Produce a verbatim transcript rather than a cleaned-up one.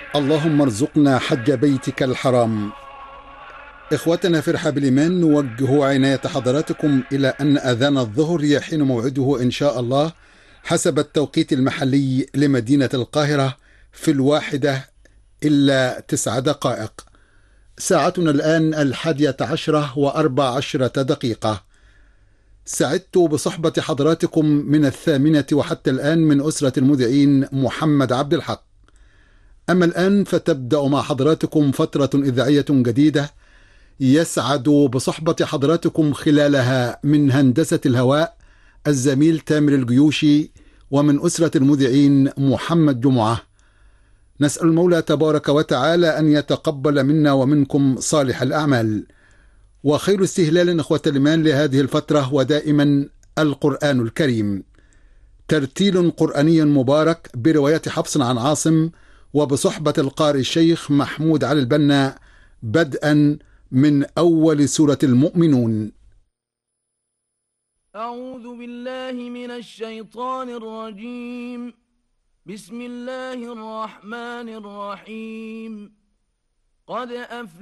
اللهم ارزقنا حج بيتك الحرام. إخوتنا في رحاب الإيمان، نوجه عناية حضراتكم إلى أن أذان الظهر يحين موعده إن شاء الله حسب التوقيت المحلي لمدينة القاهرة في الواحدة إلا تسع دقائق. ساعتنا الآن الحادية عشرة وأربع عشرة دقيقة. سعدت بصحبة حضراتكم من الثامنة وحتى الآن من أسرة المذيعين محمد عبد الحق. أما الآن فتبدأ مع حضراتكم فترة إذاعية جديدة يسعد بصحبة حضراتكم خلالها من هندسة الهواء الزميل تامر الجيوشي، ومن أسرة المذيعين محمد جمعة. نسأل المولى تبارك وتعالى أن يتقبل منا ومنكم صالح الأعمال. وخير استهلال إخوة الإيمان لهذه الفترة ودائما القرآن الكريم، ترتيل قرآني مبارك برواية حفص عن عاصم وبصحبة القارئ الشيخ محمود علي البنا، بدءا من أول سورة المؤمنون. أعوذ بالله من الشيطان الرجيم. بسم الله الرحمن الرحيم. قد أفلح